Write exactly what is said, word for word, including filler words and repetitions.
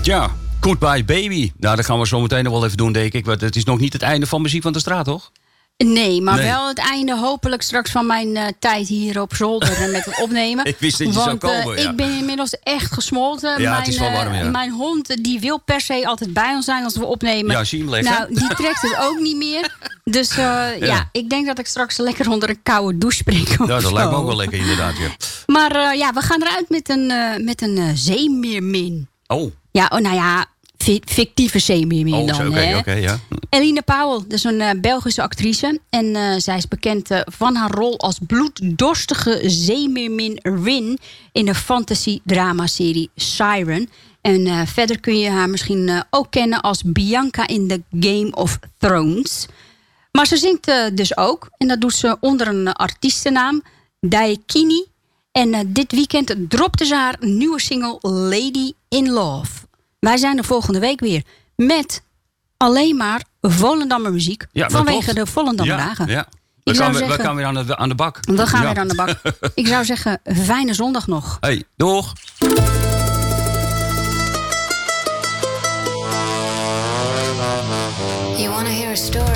Ja, Goodbye Baby. Nou, dat gaan we zo meteen nog wel even doen, denk ik. Want het is nog niet het einde van Muziek van de Straat, toch? Nee, maar Nee. wel het einde hopelijk straks van mijn uh, tijd hier op zolder met het opnemen. Ik wist dat je Want, zou komen, uh, ja. ik ben inmiddels echt gesmolten. Ja, mijn, het is wel warm, ja. uh, mijn hond uh, die wil per se altijd bij ons zijn als we opnemen. Ja, zie je hem liggen? Nou, die trekt het ook niet meer. Dus uh, ja. ja, ik denk dat ik straks lekker onder een koude douche spring. Ja, dat lijkt me ook wel lekker, inderdaad. Ja. Maar uh, ja, we gaan eruit met een, uh, met een uh, zeemeermin. Oh. Ja, oh, nou ja, fictieve zeemeermin Oh, dan. oké, hè? oké, okay, ja. Eline Powell, dat is een uh, Belgische actrice. En uh, zij is bekend uh, van haar rol als bloeddorstige zeemeermin Rin in de fantasy-drama-serie Siren. En uh, verder kun je haar misschien uh, ook kennen als Bianca in The Game of Thrones. Maar ze zingt uh, dus ook. En dat doet ze onder een uh, artiestennaam, Daikini. En uh, dit weekend dropte ze haar nieuwe single Lady in Love. Wij zijn er volgende week weer met alleen maar Volendammer muziek. Ja, vanwege klopt. de Volendammer Ja, dagen. ja. We Ik gaan, zou we, zeggen, we gaan weer aan de, aan de bak. we gaan Ja. weer aan de bak. Ik zou zeggen, fijne zondag nog. Hey, doeg.